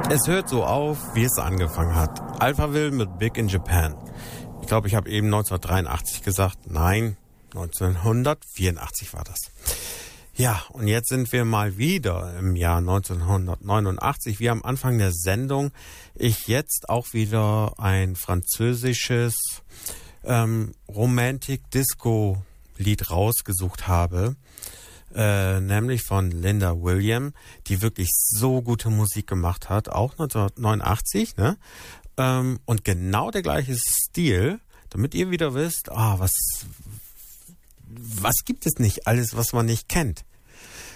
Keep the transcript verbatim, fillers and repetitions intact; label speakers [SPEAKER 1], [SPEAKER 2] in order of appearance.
[SPEAKER 1] Es hört so auf, wie es angefangen hat. Alphaville mit Big in Japan. Ich glaube, ich habe eben neunzehnhundertdreiundachtzig gesagt. Nein, neunzehnhundertvierundachtzig war das. Ja, und jetzt sind wir mal wieder im Jahr neunzehnhundertneunundachtzig, wie am Anfang der Sendung. Ich jetzt auch wieder ein französisches ähm, Romantic-Disco-Lied rausgesucht habe. Äh, nämlich von Linda Williams, die wirklich so gute Musik gemacht hat, auch neunzehnhundertneunundachtzig, ne? Ähm, und genau der gleiche Stil, damit ihr wieder wisst, ah, was, was gibt es nicht alles, was man nicht kennt.